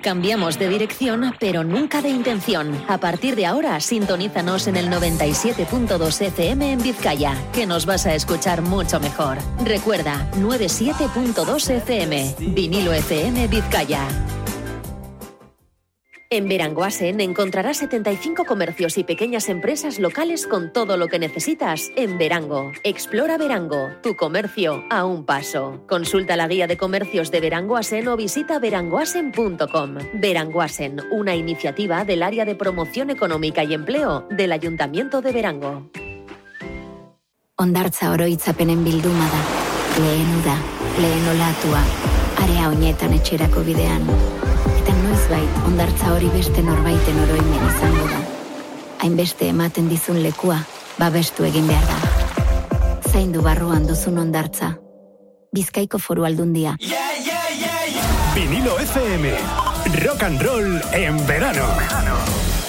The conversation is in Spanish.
Cambiamos de dirección, pero nunca de intención. A partir de ahora, sintonízanos en el 97.2 FM en Vizcaya, que nos vas a escuchar mucho mejor. Recuerda, 97.2 FM, Vinilo FM Vizcaya. En Beranguasen encontrarás 75 comercios y pequeñas empresas locales con todo lo que necesitas en Berango. Explora Berango, tu comercio a un paso. Consulta la guía de comercios de Beranguasen o visita beranguasen.com. Beranguasen, una iniciativa del Área de Promoción Económica y Empleo del Ayuntamiento de Berango. Hondartza oroitzapenen bilduma da. Lehen uda, lehen olatua, area honetan etxerako bidean. Eta noizbait, hondartza hori beste norbaiten oroimen izango da. Hainbeste ematen dizun lekua, babestu egin behar da. Zaindu barruan duzun hondartza. Bizkaiko Foru Aldundia. Vinilo FM. Rock and roll en verano.